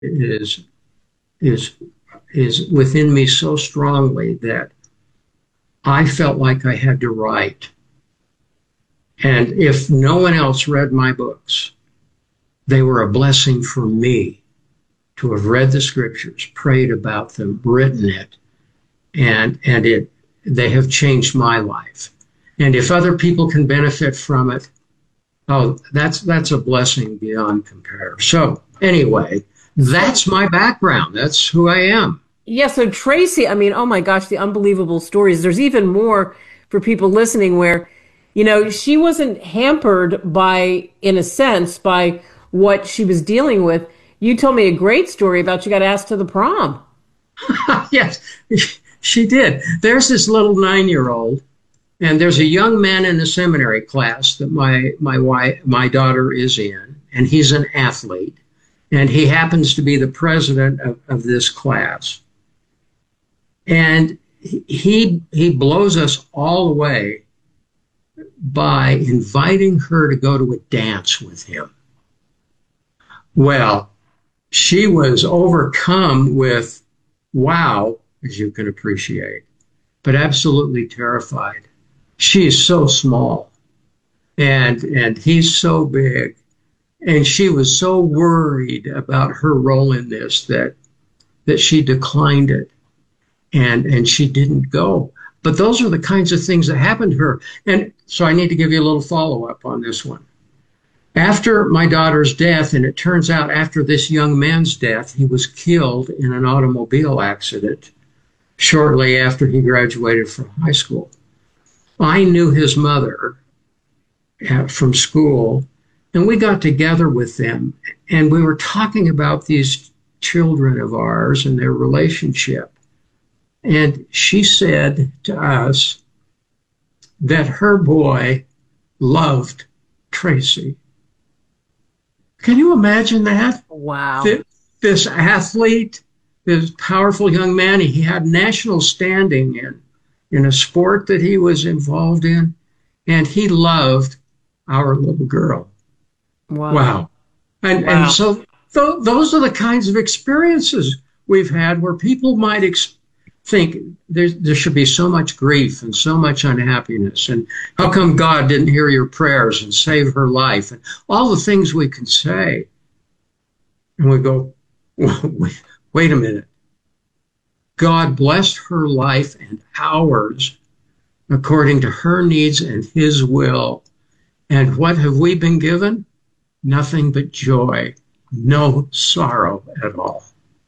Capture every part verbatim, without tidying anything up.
is is is within me so strongly that I felt like I had to write. And if no one else read my books, they were a blessing for me to have read the scriptures, prayed about them, written it, and and it they have changed my life. And if other people can benefit from it, oh, that's that's a blessing beyond compare. So anyway, that's my background. That's who I am. Yeah, so Tracy, I mean, oh my gosh, the unbelievable stories. There's even more for people listening where, you know, she wasn't hampered by, in a sense, by what she was dealing with. You told me a great story about she got asked to the prom. Yes, she did. There's this little nine-year-old, and there's a young man in the seminary class that my my wife, my daughter is in, and he's an athlete, and he happens to be the president of, of this class. And he he blows us all away by inviting her to go to a dance with him. Well, she was overcome with wow, as you can appreciate, but absolutely terrified. She is so small, and and he's so big, and she was so worried about her role in this that that she declined it, and and she didn't go. But those are the kinds of things that happened to her. And so I need to give you a little follow-up on this one. After my daughter's death, and it turns out after this young man's death, he was killed in an automobile accident shortly after he graduated from high school. I knew his mother from school, and we got together with them, and we were talking about these children of ours and their relationship. And she said to us that her boy loved Tracy. Can you imagine that? Wow. Th- This athlete, this powerful young man, he had national standing in, in a sport that he was involved in, and he loved our little girl. Wow. Wow. And, Wow. and so th- those are the kinds of experiences we've had where people might ex- think there, there should be so much grief and so much unhappiness, and how come God didn't hear your prayers and save her life, and all the things we can say. And we go, wait, wait a minute. God blessed her life and ours according to her needs and his will. And what have we been given? Nothing but joy, no sorrow at all.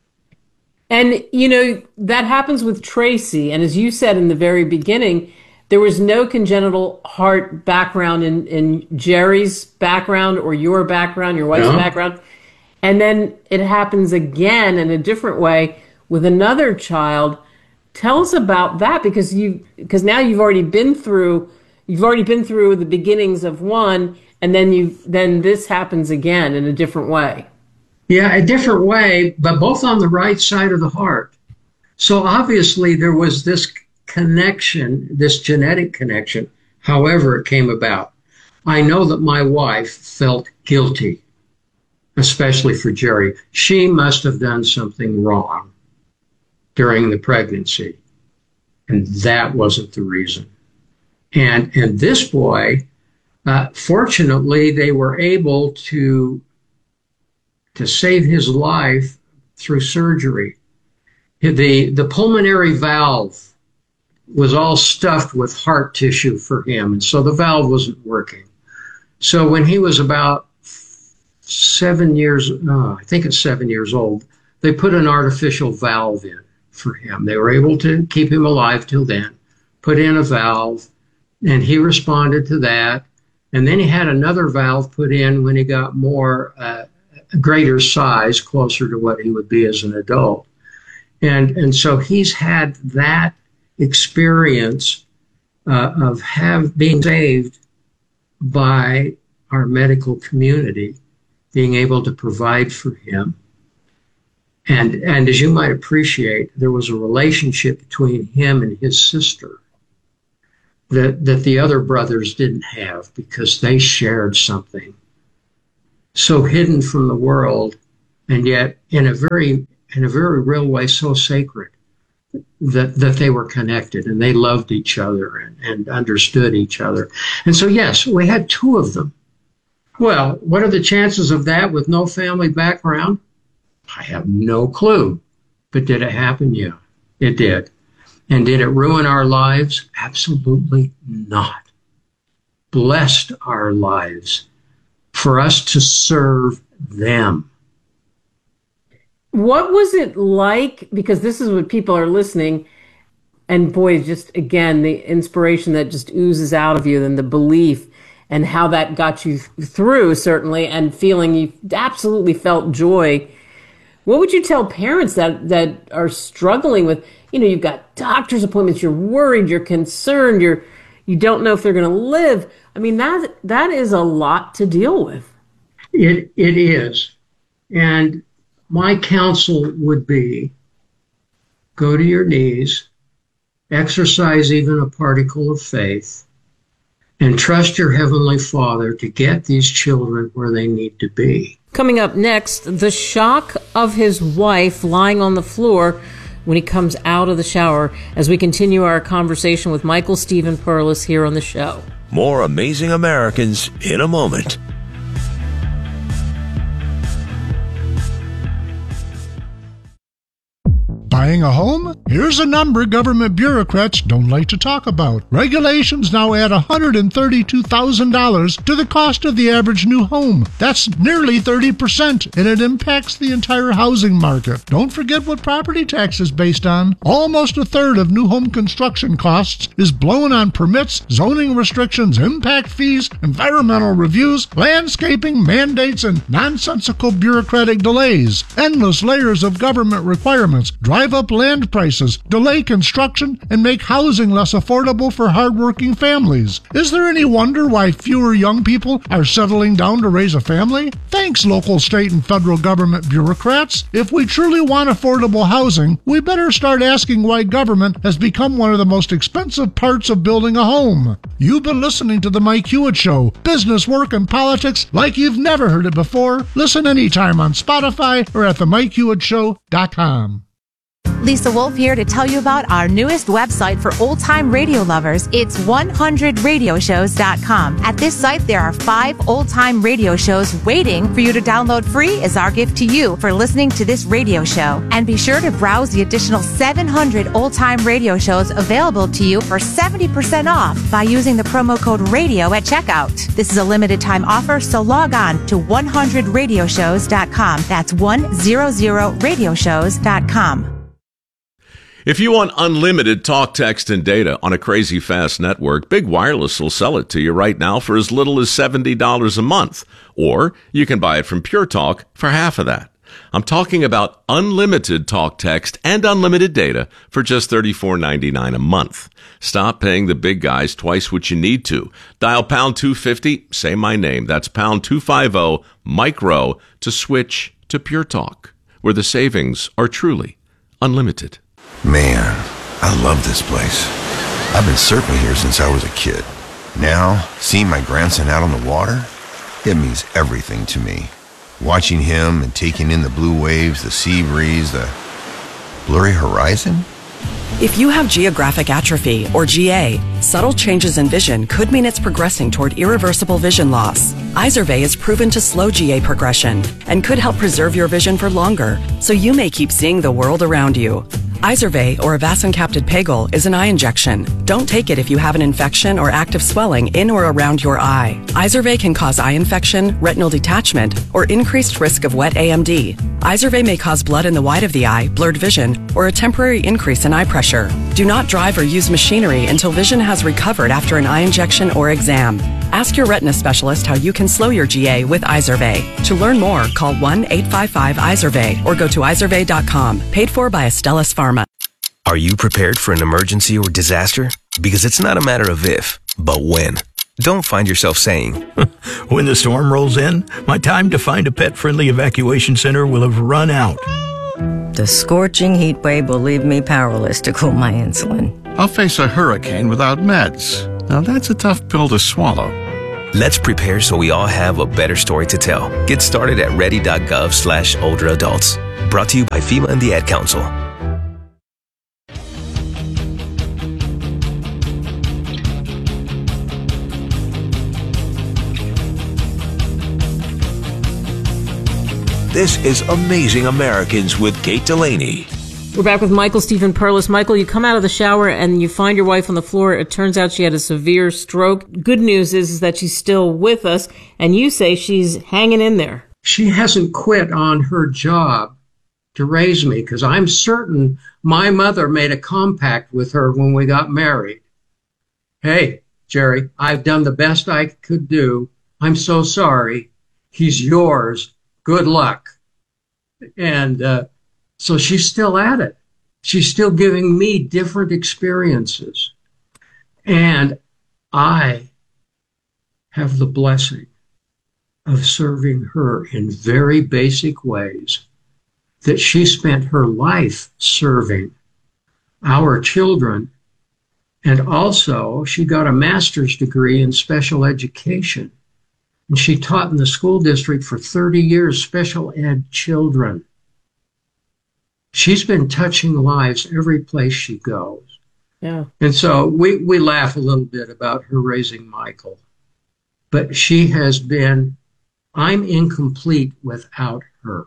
And, you know, that happens with Tracy. And as you said in the very beginning, there was no congenital heart background in, in Jerry's background or your background, your wife's No. background. And then it happens again in a different way with another child. Tell us about that, because you because now you've already been through you've already been through the beginnings of one, and then you then this happens again in a different way. Yeah, a different way, but both on the right side of the heart. So obviously there was this connection, this genetic connection, however it came about. I know that my wife felt guilty, especially for Jerry. She must have done something wrong during the pregnancy, and that wasn't the reason. And and this boy, uh, fortunately, they were able to to save his life through surgery. The, the pulmonary valve was all stuffed with heart tissue for him, and so the valve wasn't working. So when he was about seven years, oh, I think it's seven years old, they put an artificial valve in for him. They were able to keep him alive till then, put in a valve, and he responded to that. And then he had another valve put in when he got more uh, greater size, closer to what he would be as an adult. And and so he's had that experience uh, of have being saved by our medical community, being able to provide for him. And and as you might appreciate, there was a relationship between him and his sister that that the other brothers didn't have, because they shared something so hidden from the world and yet in a very in a very real way so sacred that that they were connected and they loved each other and, and understood each other. And so yes, we had two of them. Well, what are the chances of that with no family background? I have no clue. But did it happen? Yeah, it did. And did it ruin our lives? Absolutely not. Blessed our lives for us to serve them. What was it like? Because this is what people are listening, and boy, just again, the inspiration that just oozes out of you and the belief and how that got you through, certainly, and feeling you absolutely felt joy. What would you tell parents that, that are struggling with, you know, you've got doctor's appointments, you're worried, you're concerned, you're, you don't know if they're going to live. I mean, that that is a lot to deal with. It It is. And my counsel would be, go to your knees, exercise even a particle of faith, and trust your Heavenly Father to get these children where they need to be. Coming up next, the shock of his wife lying on the floor when he comes out of the shower, as we continue our conversation with Michael Stephen Perlis here on the show. More Amazing Americans in a moment. Buying a home? Here's a number government bureaucrats don't like to talk about. Regulations now add one hundred thirty-two thousand dollars to the cost of the average new home. That's nearly thirty percent, and it impacts the entire housing market. Don't forget what property tax is based on. Almost a third of new home construction costs is blown on permits, zoning restrictions, impact fees, environmental reviews, landscaping mandates, and nonsensical bureaucratic delays. Endless layers of government requirements drive up land prices, delay construction, and make housing less affordable for hardworking families. Is there any wonder why fewer young people are settling down to raise a family? Thanks, local, state, and federal government bureaucrats. If we truly want affordable housing, we better start asking why government has become one of the most expensive parts of building a home. You've been listening to The Mike Hewitt Show, business, work, and politics like you've never heard it before. Listen anytime on Spotify or at the mike hewitt show dot com. Lisa Wolf here to tell you about our newest website for old-time radio lovers. It's one hundred radio shows dot com. At this site, there are five old-time radio shows waiting for you to download free as our gift to you for listening to this radio show. And be sure to browse the additional seven hundred old-time radio shows available to you for seventy percent off by using the promo code RADIO at checkout. This is a limited-time offer, so log on to one hundred radio shows dot com. That's one hundred radio shows dot com. If you want unlimited talk, text, and data on a crazy fast network, Big Wireless will sell it to you right now for as little as seventy dollars a month. Or you can buy it from Pure Talk for half of that. I'm talking about unlimited talk, text, and unlimited data for just thirty-four ninety-nine a month. Stop paying the big guys twice what you need to. Dial pound two fifty, say my name. That's pound two fifty, micro, to switch to Pure Talk, where the savings are truly unlimited. Man, I love this place. I've been surfing here since I was a kid. Now, seeing my grandson out on the water, it means everything to me. Watching him and taking in the blue waves, the sea breeze, the blurry horizon. If you have geographic atrophy, or G A, subtle changes in vision could mean it's progressing toward irreversible vision loss. Izervay is proven to slow G A progression and could help preserve your vision for longer, so you may keep seeing the world around you. Izervay, or avacincaptad pegol, is an eye injection. Don't take it if you have an infection or active swelling in or around your eye. Izervay can cause eye infection, retinal detachment, or increased risk of wet A M D. Izervay may cause blood in the white of the eye, blurred vision, or a temporary increase in eye pressure. Do not drive or use machinery until vision has recovered after an eye injection or exam. Ask your retina specialist how you can slow your G A with Izervay. To learn more, call one eight five five Izervay or go to izervay dot com. Paid for by Astellas Pharma. Are you prepared for an emergency or disaster? Because it's not a matter of if, but when. Don't find yourself saying, when the storm rolls in, my time to find a pet-friendly evacuation center will have run out. The scorching heat wave will leave me powerless to cool my insulin. I'll face a hurricane without meds. Now that's a tough pill to swallow. Let's prepare so we all have a better story to tell. Get started at ready.gov slash older adults. Brought to you by FEMA and the Ad Council. This is Amazing Americans with Kate Delaney. We're back with Michael Stephen Perlis. Michael, you come out of the shower and you find your wife on the floor. It turns out she had a severe stroke. Good news is, is that she's still with us, and you say she's hanging in there. She hasn't quit on her job to raise me, because I'm certain my mother made a compact with her when we got married. Hey, Jerry, I've done the best I could do. I'm so sorry. He's yours. Good luck. And uh, so she's still at it. She's still giving me different experiences. And I have the blessing of serving her in very basic ways that she spent her life serving our children. And also, she got a master's degree in special education. And she taught in the school district for thirty years, special ed children. She's been touching lives every place she goes. Yeah. And so we, we laugh a little bit about her raising Michael. But she has been, I'm incomplete without her.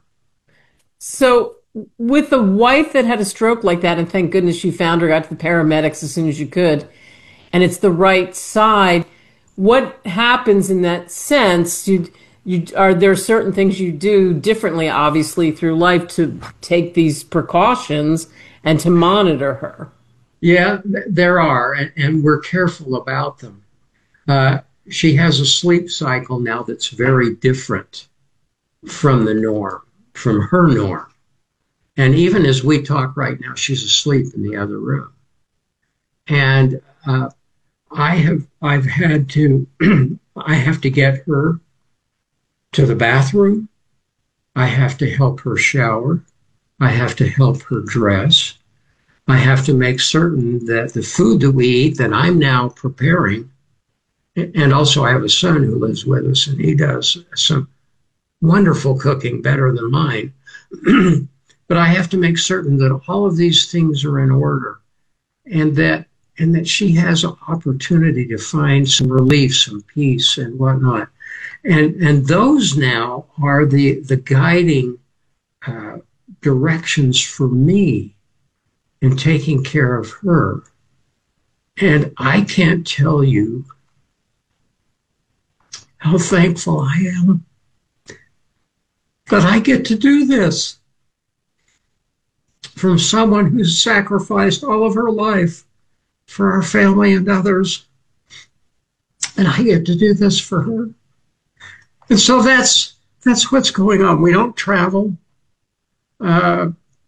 So with the wife that had a stroke like that, and thank goodness you found her, got to the paramedics as soon as you could, and it's the right side, what happens in that sense? You, you, are there certain things you do differently, obviously, through life to take these precautions and to monitor her? Yeah, th- there are, and, and we're careful about them. Uh, she has a sleep cycle now that's very different from the norm, from her norm. And even as we talk right now, she's asleep in the other room. And uh, I have, I've had to, I have to get her to the bathroom. I have to help her shower. I have to help her dress. I have to make certain that the food that we eat that I'm now preparing, and also I have a son who lives with us, and he does some wonderful cooking, better than mine. But I have to make certain that all of these things are in order, and that and that she has an opportunity to find some relief, some peace, and whatnot. And and those now are the the guiding uh, directions for me in taking care of her. And I can't tell you how thankful I am that I get to do this from someone who's sacrificed all of her life for our family and others. And I get to do this for her. And so that's that's what's going on. We don't travel. Uh,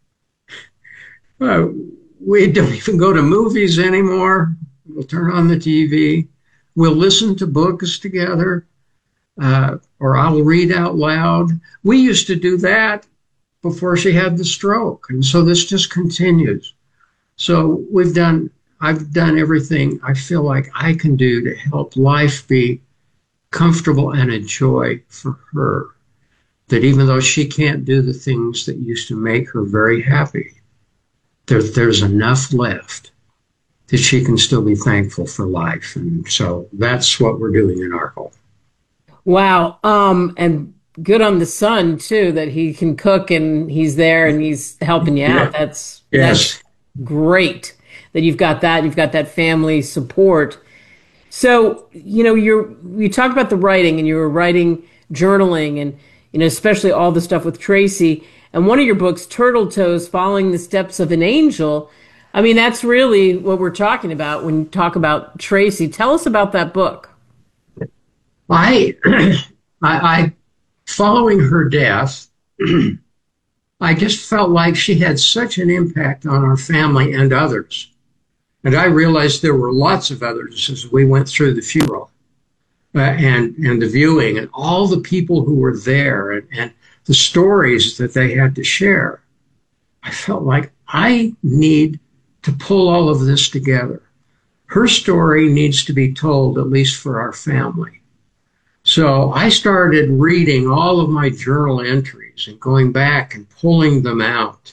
uh, we don't even go to movies anymore. We'll turn on the T V. We'll listen to books together, uh, or I'll read out loud. We used to do that before she had the stroke. And so this just continues. So we've done, I've done everything I feel like I can do to help life be comfortable and a joy for her. That even though she can't do the things that used to make her very happy, there, there's enough left that she can still be thankful for life. And so that's what we're doing in our home. Wow. Um, and good on the son too, that he can cook and he's there and he's helping you out. Yeah. That's, yes. that's great that you've got that, you've got that family support. So, you know, you're, you talked about the writing, and you were writing, journaling, and, you know, especially all the stuff with Tracy. And one of your books, Turtle Toes, Following the Steps of an Angel. I mean, that's really what we're talking about when you talk about Tracy. Tell us about that book. I, I, I following her death, I just felt like she had such an impact on our family and others. And I realized there were lots of others as we went through the funeral uh, and, and the viewing, and all the people who were there, and, and the stories that they had to share. I felt like I need to pull all of this together. Her story needs to be told, at least for our family. So I started reading all of my journal entries and going back and pulling them out.